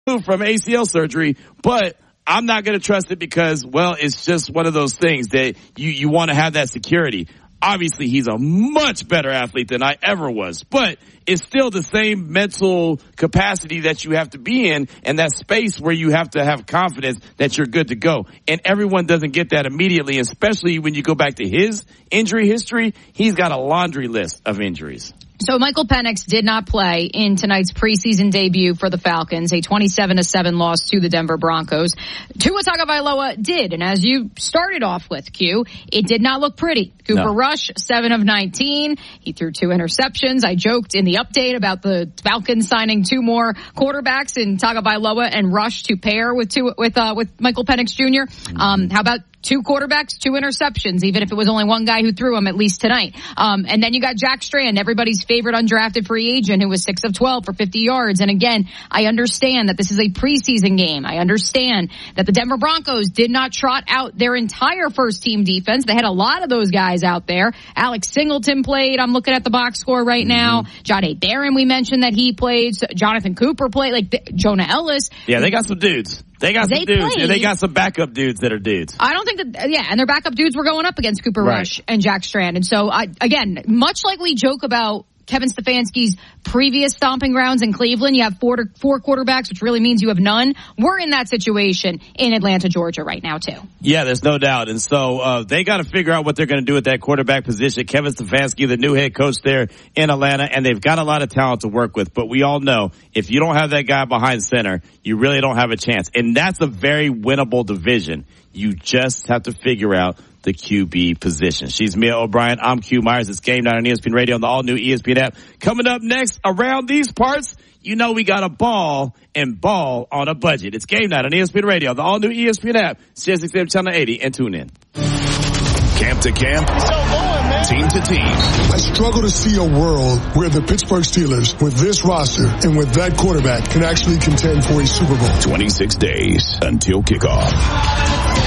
from ACL surgery, but I'm not going to trust it because, well, it's just one of those things that you want to have that security. Obviously, he's a much better athlete than I ever was, but it's still the same mental capacity that you have to be in, and that space where you have to have confidence that you're good to go. And everyone doesn't get that immediately, especially when you go back to his injury history. He's got a laundry list of injuries. So Michael Penix did not play in tonight's preseason debut for the Falcons, a 27-7 loss to the Denver Broncos. Tua Tagovailoa did, and as you started off with, Q, it did not look pretty. Cooper Rush, 7 of 19. He threw 2 interceptions. I joked in the update about the Falcons signing 2 more quarterbacks in Tagovailoa and Rush to pair with Michael Penix Jr. How about 2 quarterbacks, 2 interceptions, even if it was only one guy who threw them, at least tonight. And then you got Jack Strand, everybody's favorite undrafted free agent, who was 6 of 12 for 50 yards. And again, I understand that this is a preseason game. I understand that the Denver Broncos did not trot out their entire first team defense. They had a lot of those guys out there. Alex Singleton played. I'm looking at the box score right now. John A. Barron, we mentioned that he played. Jonathan Cooper played, like Jonah Ellis. Yeah, they got some dudes. They got some dudes, and they got some backup dudes that are dudes. I don't think that, and their backup dudes were going up against Cooper Rush and Jack Strand. And so, again, much like we joke about Kevin Stefanski's previous stomping grounds in Cleveland, you have 4 quarterbacks, which really means you have none. We're in that situation in Atlanta, Georgia right now, too. Yeah, there's no doubt. And so they got to figure out what they're going to do at that quarterback position. Kevin Stefanski, the new head coach there in Atlanta, and they've got a lot of talent to work with. But we all know if you don't have that guy behind center, you really don't have a chance. And that's a very winnable division. You just have to figure out the QB position. She's Mia O'Brien. I'm Q Myers. It's Game Night on ESPN Radio on the all-new ESPN app. Coming up next, around these parts, you know we got a ball and ball on a budget. It's Game Night on ESPN Radio, the all-new ESPN app, CSXM Channel 80, and tune in. Camp to camp, team to team. I struggle to see a world where the Pittsburgh Steelers, with this roster and with that quarterback, can actually contend for a Super Bowl. 26 days until kickoff.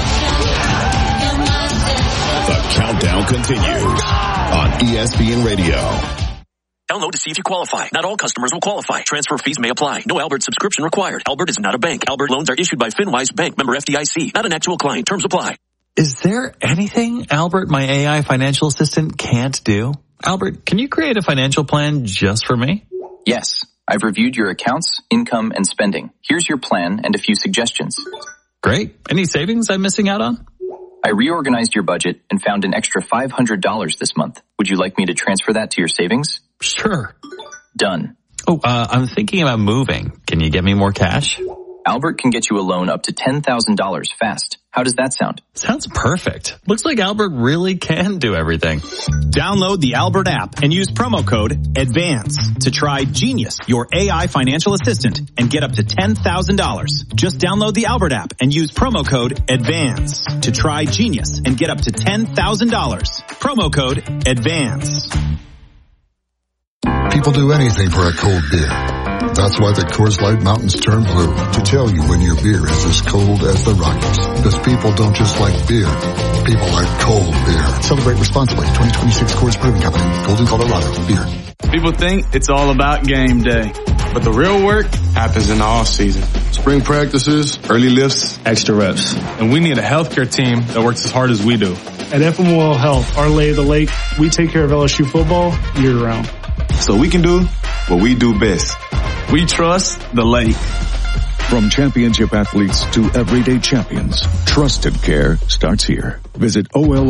The countdown continues on ESPN Radio. Download to see if you qualify. Not all customers will qualify. Transfer fees may apply. No Albert subscription required. Albert is not a bank. Albert loans are issued by FinWise Bank, member FDIC. Not an actual client. Terms apply. Is there anything Albert, my AI financial assistant, can't do? Albert, can you create a financial plan just for me? Yes. I've reviewed your accounts, income, and spending. Here's your plan and a few suggestions. Great. Any savings I'm missing out on? I reorganized your budget and found an extra $500 this month. Would you like me to transfer that to your savings? Sure. Done. Oh, I'm thinking about moving. Can you get me more cash? Albert can get you a loan up to $10,000 fast. How does that sound? Sounds perfect. Looks like Albert really can do everything. Download the Albert app and use promo code ADVANCE to try Genius, your AI financial assistant, and get up to $10,000. Just download the Albert app and use promo code ADVANCE to try Genius and get up to $10,000. Promo code ADVANCE. People do anything for a cold beer. That's why the Coors Light mountains turn blue, to tell you when your beer is as cold as the Rockies. Because people don't just like beer, people like cold beer. Celebrate responsibly. 2026 Coors Brewing Company, Golden, Colorado. Beer. People think it's all about game day, but the real work happens in the off season. Spring practices, early lifts, Extra reps. And we need a healthcare team that works as hard as we do. At FMOL Health, our lay of the lake, we take care of LSU football year round. So we can do what we do best. We trust the lake. From championship athletes to everyday champions, trusted care starts here. Visit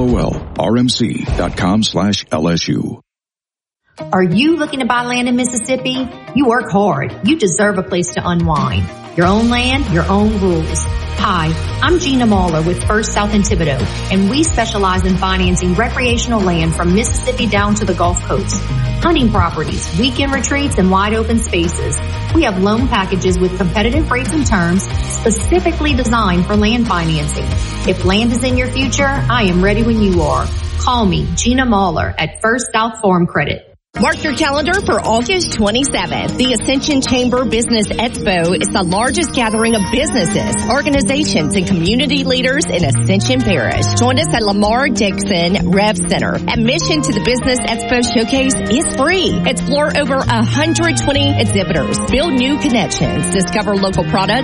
OLOLRMC.com/LSU. Are you looking to buy land in Mississippi? You work hard. You deserve a place to unwind. Your own land, your own rules. Hi, I'm Gina Mahler with First South in Thibodaux, and we specialize in financing recreational land from Mississippi down to the Gulf Coast. Hunting properties, weekend retreats, and wide open spaces. We have loan packages with competitive rates and terms specifically designed for land financing. If land is in your future, I am ready when you are. Call me, Gina Mahler, at First South Farm Credit. Mark your calendar for August 27th. The Ascension Chamber Business Expo is the largest gathering of businesses, organizations, and community leaders in Ascension Parish. Join us at Lamar Dixon Rev Center. Admission to the Business Expo Showcase is free. Explore over 120 exhibitors. Build new connections. Discover local products